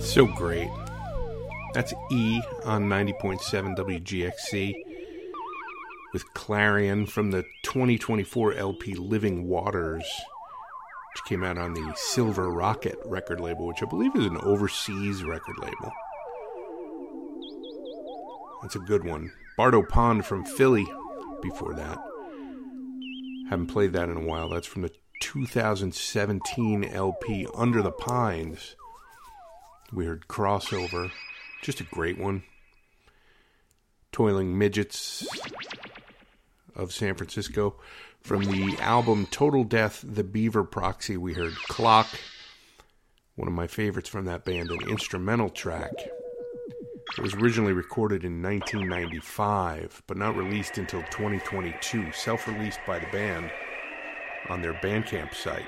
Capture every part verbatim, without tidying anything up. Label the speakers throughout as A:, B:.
A: So great. That's E on ninety point seven W G X C with Clarion from the twenty twenty-four L P Living Waters, which came out on the Silver Rocket record label, which I believe is an overseas record label. That's a good one. Bardo Pond from Philly before that. Haven't played that in a while. That's from the two thousand seventeen L P Under the Pines. We heard Crossover. Just a great one. Toiling Midgets of San Francisco. From the album Total Death, The Beaver Proxy, we heard Clock. One of my favorites from that band, an instrumental track. It was originally recorded in nineteen ninety-five, but not released until twenty twenty-two. Self-released by the band on their Bandcamp site.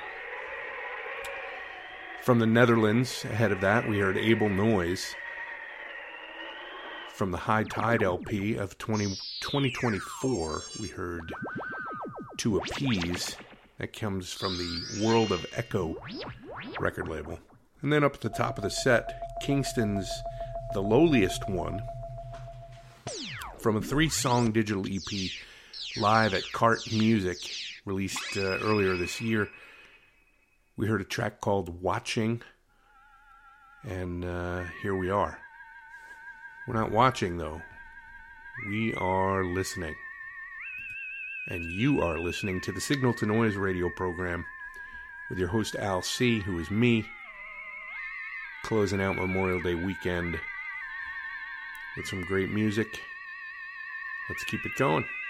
A: From the Netherlands, ahead of that, we heard Able Noise. From the High Tide L P of twenty twenty-four, we heard To Appease. That comes from the World of Echo record label. And then up at the top of the set, Kingston's The Lowliest One. From a three-song digital E P live at Cart Music, released uh, earlier this year. We heard a track called Watching, and uh, here we are. We're not watching, though. We are listening. And you are listening to the Signal to Noise radio program with your host, Al C., who is me, closing out Memorial Day weekend with some great music. Let's keep it going.